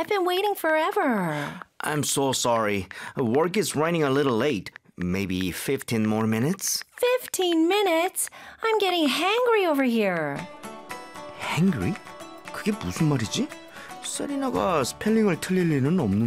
I've been waiting forever. I'm so sorry. Work is running a little late. Maybe 15 more minutes? 15 minutes? I'm getting hangry over here. Hangry? 그게 무슨 말이지? 세리나가 스펠링을 틀릴 리는 없는